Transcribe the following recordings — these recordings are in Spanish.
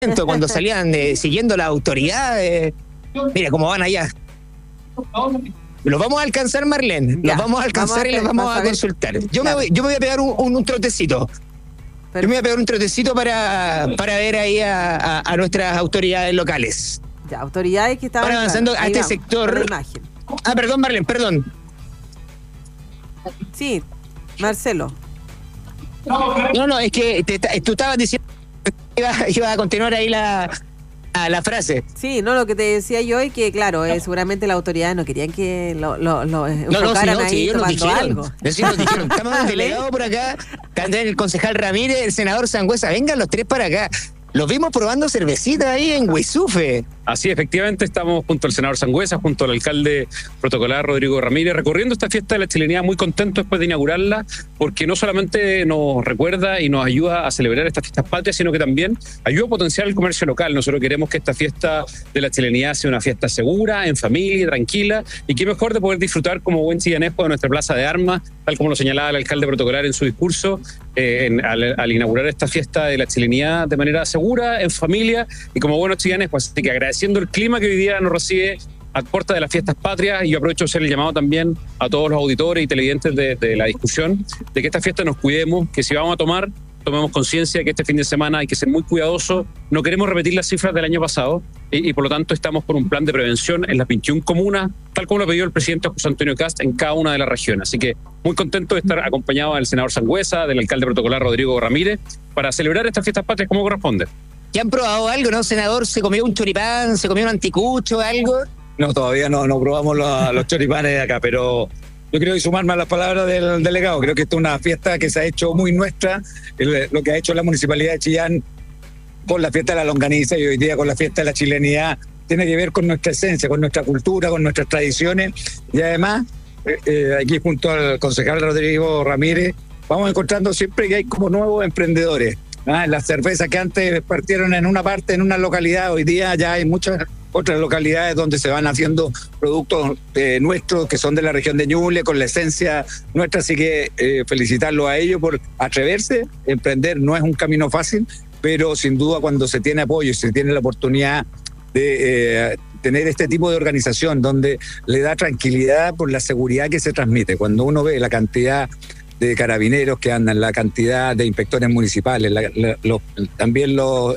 cuando salían siguiendo las autoridades. Mira cómo van allá. Los vamos a alcanzar, Marlene. Los vamos a alcanzar y los vamos a consultar. Yo me voy a pegar un trotecito. Yo me voy a pegar un trotecito para ver ahí a nuestras autoridades locales. Ya, autoridades que estaban avanzando a este sector. Ah, perdón, Marlene, perdón. Sí, Marcelo. No, es que tú estabas diciendo que iba a continuar ahí la frase. Sí, no, lo que te decía yo es que, claro, seguramente las autoridades no querían que lo enfocaran ahí tomando algo. Sí, nos dijeron, estamos el delegado por acá, también el concejal Ramírez, el senador Sangüesa, vengan los tres para acá. Los vimos probando cervecita ahí en Huisufe. Así, efectivamente, estamos junto al senador Sangüesa, junto al alcalde protocolar Rodrigo Ramírez, recorriendo esta fiesta de la chilenidad, muy contento después de inaugurarla, porque no solamente nos recuerda y nos ayuda a celebrar estas fiestas patrias, sino que también ayuda a potenciar el comercio local. Nosotros queremos que esta fiesta de la chilenidad sea una fiesta segura, en familia, tranquila, y qué mejor de poder disfrutar como buen chillanesco de nuestra plaza de armas, tal como lo señalaba el alcalde protocolar en su discurso, al inaugurar esta fiesta de la chilenidad de manera segura, en familia y como buenos chillanescos. Así que agradeciendo el clima que hoy día nos recibe a puerta de las fiestas patrias, y yo aprovecho de hacer el llamado también a todos los auditores y televidentes de la discusión, de que esta fiesta nos cuidemos, que si vamos a tomemos conciencia de que este fin de semana hay que ser muy cuidadosos. No queremos repetir las cifras del año pasado y por lo tanto estamos por un plan de prevención en las 21 comunas, tal como lo pidió el presidente José Antonio Kast en cada una de las regiones. Así que muy contento de estar acompañado del senador Sangüesa, del alcalde protocolar Rodrigo Ramírez, para celebrar estas fiestas patrias como corresponde. ¿Ya han probado algo, no, senador? ¿Se comió un choripán? ¿Se comió un anticucho, algo? No, todavía no probamos los choripanes de acá, pero yo creo que sumarme a las palabras del delegado. Creo que esta es una fiesta que se ha hecho muy nuestra, lo que ha hecho la Municipalidad de Chillán con la fiesta de la longaniza y hoy día con la fiesta de la chilenidad, tiene que ver con nuestra esencia, con nuestra cultura, con nuestras tradiciones, y además, aquí junto al concejal Rodrigo Ramírez, vamos encontrando siempre que hay como nuevos emprendedores. Las cervezas que antes partieron en una parte, en una localidad, hoy día ya hay muchas otras localidades donde se van haciendo productos nuestros que son de la región de Ñuble con la esencia nuestra, así que felicitarlos a ellos por atreverse. Emprender no es un camino fácil, pero sin duda cuando se tiene apoyo y se tiene la oportunidad de tener este tipo de organización donde le da tranquilidad por la seguridad que se transmite, cuando uno ve la cantidad de carabineros que andan, la cantidad de inspectores municipales, también los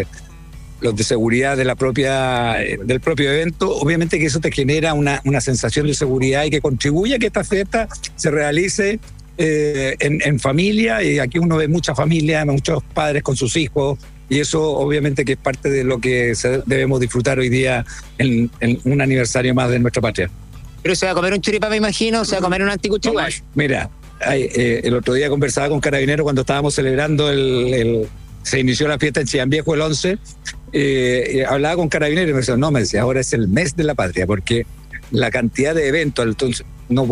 de seguridad de del propio evento, obviamente que eso te genera una sensación de seguridad y que contribuye a que esta fiesta se realice en familia, y aquí uno ve mucha familia, muchos padres con sus hijos, y eso obviamente que es parte de lo que debemos disfrutar hoy día en un aniversario más de nuestra patria. Pero se va a comer un choripán, me imagino, se va a comer un anticucho. Mira, el otro día conversaba con Carabineros cuando estábamos celebrando se inició la fiesta en Chillán Viejo el 11, hablaba con Carabineros y me decía, ahora es el mes de la patria, porque la cantidad de eventos, entonces no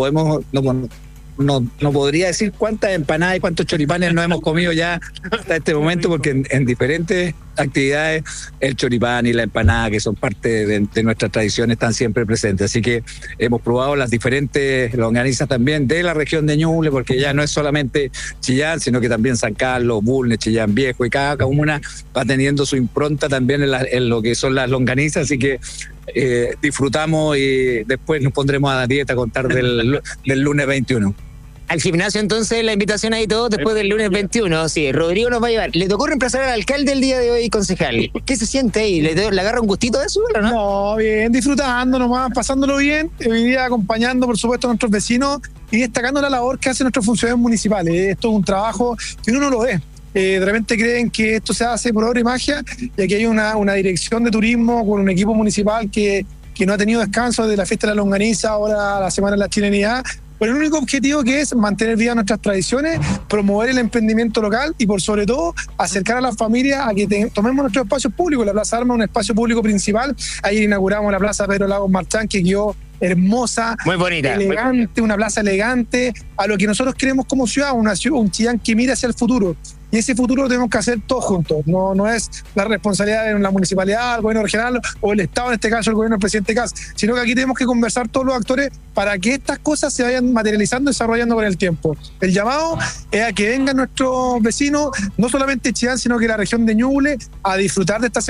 podría decir cuántas empanadas y cuántos choripanes nos hemos comido ya hasta este momento, porque en diferentes actividades el choripán y la empanada, que son parte de nuestra tradición, están siempre presentes. Así que hemos probado las diferentes longanizas también de la región de Ñuble, porque ya no es solamente Chillán, sino que también San Carlos, Bulnes, Chillán Viejo, y cada comuna va teniendo su impronta también en lo que son las longanizas. Así que disfrutamos y después nos pondremos a la dieta a contar del lunes 21. Al gimnasio entonces, la invitación ahí todos después del lunes 21. Sí, Rodrigo nos va a llevar. ¿Le tocó reemplazar al alcalde el día de hoy, concejal? ¿Qué se siente ahí? ¿Le agarra un gustito de eso o no? No, bien, disfrutando nomás, pasándolo bien. Hoy día acompañando, por supuesto, a nuestros vecinos y destacando la labor que hacen nuestros funcionarios municipales. Esto es un trabajo que uno no lo ve. De repente creen que esto se hace por obra y magia, y aquí hay una dirección de turismo con un equipo municipal que no ha tenido descanso desde la fiesta de la longaniza, ahora la semana de la chilenidad, con el único objetivo que es mantener vivas nuestras tradiciones, promover el emprendimiento local y por sobre todo acercar a las familias a que tomemos nuestros espacios públicos. La Plaza Armas es un espacio público principal. Ayer inauguramos la Plaza Pedro Lagos Marchán, que quedó hermosa, muy bonita, elegante, una plaza elegante, a lo que nosotros queremos como ciudad, un Chillán que mira hacia el futuro. Y ese futuro lo tenemos que hacer todos juntos. No es la responsabilidad de la municipalidad, el gobierno regional o el Estado, en este caso el gobierno del presidente Kast, sino que aquí tenemos que conversar todos los actores para que estas cosas se vayan materializando y desarrollando con el tiempo. El llamado es a que vengan nuestros vecinos, no solamente Chillán, sino que la región de Ñuble, a disfrutar de esta